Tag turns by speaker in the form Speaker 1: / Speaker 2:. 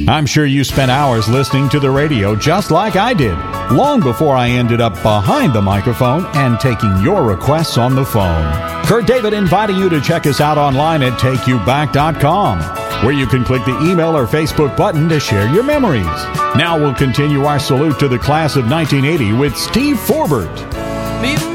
Speaker 1: I'm sure you spent hours listening to the radio just like I did, long before I ended up behind the microphone and taking your requests on the phone. Kurt David inviting you to check us out online at TakeYouBack.com, where you can click the email or Facebook button to share your memories. Now we'll continue our salute to the class of 1980 with Steve Forbert.